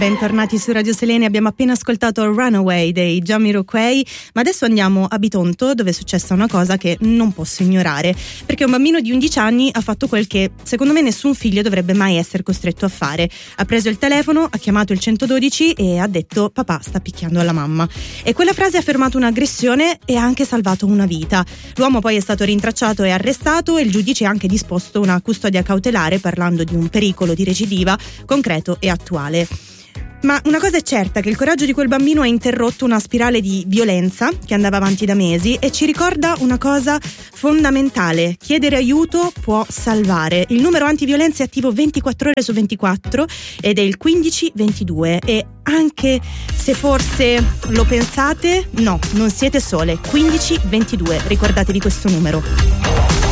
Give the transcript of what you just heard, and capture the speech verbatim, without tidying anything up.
bentornati su Radio Selene. Abbiamo appena ascoltato Runaway dei Jamiroquai, ma adesso andiamo a Bitonto, dove è successa una cosa che non posso ignorare, perché un bambino di undici anni ha fatto quel che secondo me nessun figlio dovrebbe mai essere costretto a fare. Ha preso il telefono, ha chiamato il centododici e ha detto: papà sta picchiando alla mamma. E quella frase ha fermato un'aggressione e ha anche salvato una vita. L'uomo poi è stato rintracciato e arrestato e il giudice ha anche disposto una custodia cautelare, parlando di un pericolo di recidiva concreto e attuale. Ma una cosa è certa, che il coraggio di quel bambino ha interrotto una spirale di violenza che andava avanti da mesi e ci ricorda una cosa fondamentale: chiedere aiuto può salvare. Il numero antiviolenza è attivo ventiquattro ore su ventiquattro ed è il quindici ventidue, e anche se forse lo pensate, no, non siete sole. Quindici ventidue, ricordatevi questo numero.